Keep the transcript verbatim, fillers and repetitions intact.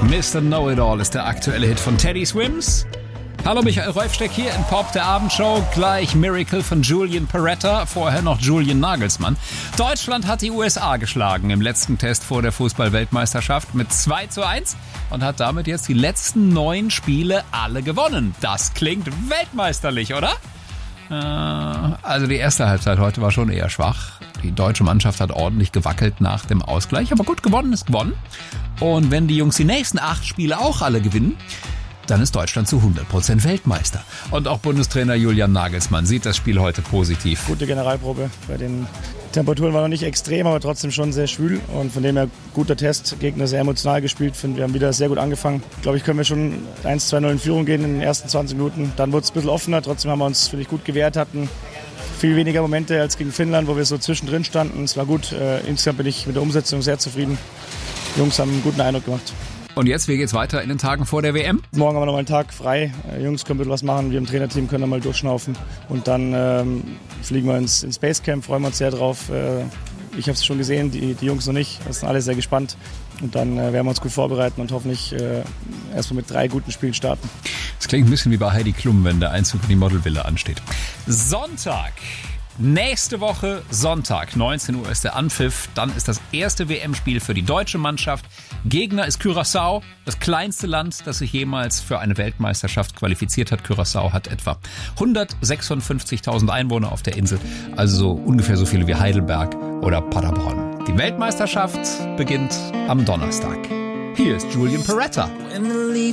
Mister Know-It-All ist der aktuelle Hit von Teddy Swims. Hallo, Michael Rolfsteck hier in Pop, der Abendshow. Gleich Miracle von Julian Peretta, vorher noch Julian Nagelsmann. Deutschland hat die U S A geschlagen im letzten Test vor der Fußball-Weltmeisterschaft mit zwei zu eins und hat damit jetzt die letzten neun Spiele alle gewonnen. Das klingt weltmeisterlich, oder? Äh, also die erste Halbzeit heute war schon eher schwach. Die deutsche Mannschaft hat ordentlich gewackelt nach dem Ausgleich, aber gut, gewonnen ist gewonnen. Und wenn die Jungs die nächsten acht Spiele auch alle gewinnen, dann ist Deutschland zu hundert Prozent Weltmeister. Und auch Bundestrainer Julian Nagelsmann sieht das Spiel heute positiv. Gute Generalprobe. Bei den Temperaturen war noch nicht extrem, aber trotzdem schon sehr schwül. Und von dem her guter Test. Gegner sehr emotional gespielt. Finde, wir haben wieder sehr gut angefangen. Ich glaube, ich können wir schon eins zu null in Führung gehen in den ersten zwanzig Minuten. Dann wurde es ein bisschen offener. Trotzdem haben wir uns, finde ich, gut gewehrt. Hatten viel weniger Momente als gegen Finnland, wo wir so zwischendrin standen. Es war gut. Äh, insgesamt bin ich mit der Umsetzung sehr zufrieden. Die Jungs haben einen guten Eindruck gemacht. Und jetzt, wie geht's weiter in den Tagen vor der W M? Morgen haben wir noch mal einen Tag frei. Die Jungs können ein bisschen was machen. Wir im Trainerteam können noch mal durchschnaufen. Und dann ähm, fliegen wir ins, ins Basecamp, freuen wir uns sehr drauf. Äh, ich habe es schon gesehen, die, die Jungs noch nicht. Wir sind alle sehr gespannt. Und dann äh, werden wir uns gut vorbereiten und hoffentlich äh, erstmal mit drei guten Spielen starten. Das klingt ein bisschen wie bei Heidi Klum, wenn der Einzug in die Modelvilla ansteht. Sonntag. Nächste Woche Sonntag, neunzehn Uhr ist der Anpfiff. Dann ist das erste W M-Spiel für die deutsche Mannschaft. Gegner ist Curaçao, das kleinste Land, das sich jemals für eine Weltmeisterschaft qualifiziert hat. Curaçao hat etwa hundertsechsundfünfzigtausend Einwohner auf der Insel, also so ungefähr so viele wie Heidelberg oder Paderborn. Die Weltmeisterschaft beginnt am Donnerstag. Hier ist Julian Peretta.